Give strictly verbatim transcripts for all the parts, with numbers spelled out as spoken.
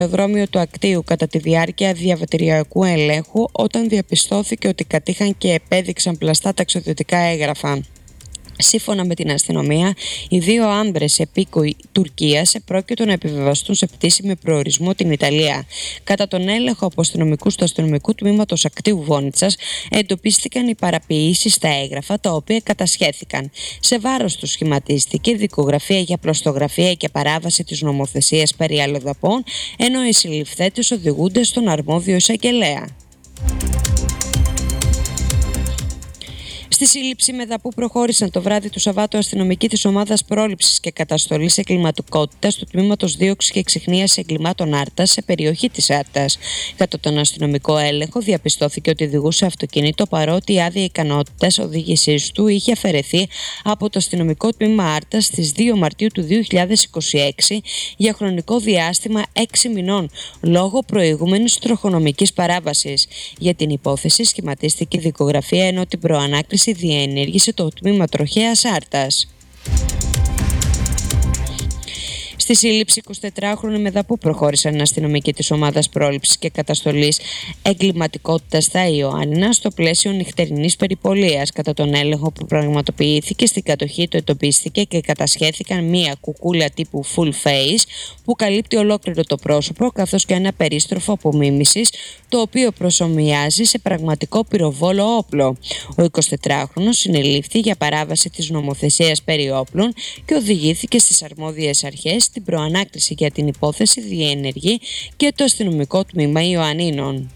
αεροδρόμιο του Ακτείου κατά τη διάρκεια διαβατηριακού ελέγχου, όταν διαπιστώθηκε ότι κατήχαν και επέδειξαν πλαστά ταξιδιωτικά έγγραφα. Σύμφωνα με την αστυνομία, οι δύο άνδρες επίκοοι Τουρκίας επρόκειτο να επιβεβαστούν σε πτήση με προορισμό την Ιταλία. Κατά τον έλεγχο από αστυνομικούς του αστυνομικού τμήματος Ακτείου Βόνιτσας, εντοπίστηκαν οι παραποιήσεις στα έγγραφα, τα οποία κατασχέθηκαν. Σε βάρος του σχηματίστηκε δικογραφία για πλωστογραφία και παράβαση της νομοθεσίας περί αλλοδαπών, ενώ οι συλληφθέντες οδηγούνται στον αρμόδιο εισαγγελέα. Στη σύλληψη μεδαπού προχώρησαν το βράδυ του Σαββάτου αστυνομικοί της ομάδας πρόληψης και καταστολής εγκληματικότητας του τμήματος δίωξης και εξιχνίασης εγκλημάτων Άρτας σε περιοχή της Άρτας. Κατά τον αστυνομικό έλεγχο, διαπιστώθηκε ότι οδηγούσε αυτοκίνητο, παρότι η άδεια ικανότητας οδήγησής του είχε αφαιρεθεί από το αστυνομικό τμήμα Άρτας στις δύο Μαρτίου του δύο χιλιάδες είκοσι έξι για χρονικό διάστημα έξι μηνών, λόγω προηγούμενης τροχονομικής παράβασης. Για την υπόθεση σχηματίστηκε η δικογραφία, ενώ την προανάκριση διενέργησε το τμήμα τροχέας Άρτας. Στη σύλληψη εικοσιτετράχρονου μεδαπού προχώρησαν οι αστυνομικοί της ομάδας πρόληψης και καταστολής εγκληματικότητας στα Ιωάννινα στο πλαίσιο νυχτερινής περιπολίας. Κατά τον έλεγχο που πραγματοποιήθηκε στην κατοχή του, εντοπίστηκε και κατασχέθηκαν μία κουκούλα τύπου full face που καλύπτει ολόκληρο το πρόσωπο, καθώς και ένα περίστροφο απομίμησης, το οποίο προσομοιάζει σε πραγματικό πυροβόλο όπλο. Ο εικοσιτετράχρονος συνελήφθη για παράβαση της νομοθεσίας περί όπλων και οδηγήθηκε στις αρμόδιες αρχές. Την προανάκριση για την υπόθεση διενεργεί και το αστυνομικό τμήμα Ιωαννίνων.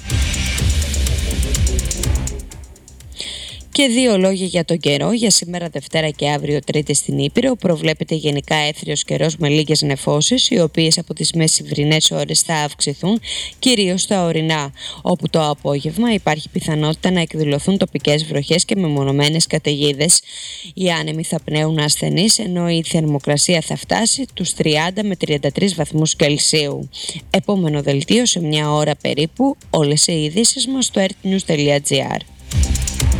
Και δύο λόγια για τον καιρό. Για σήμερα Δευτέρα και αύριο Τρίτη στην Ήπειρο προβλέπεται γενικά έθριος καιρός με λίγες νεφώσεις, οι οποίες από τις μεσημβρινές ώρες θα αυξηθούν, κυρίως στα ορεινά, όπου το απόγευμα υπάρχει πιθανότητα να εκδηλωθούν τοπικές βροχές και μεμονωμένες καταιγίδες. Οι άνεμοι θα πνέουν ασθενείς, ενώ η θερμοκρασία θα φτάσει τους τριάντα με τριάντα τρεις βαθμούς Κελσίου. Επόμενο δελτίο σε μια ώρα περίπου. Όλες οι ειδήσεις μας στο ερτ νιους τελεία τζι άρ.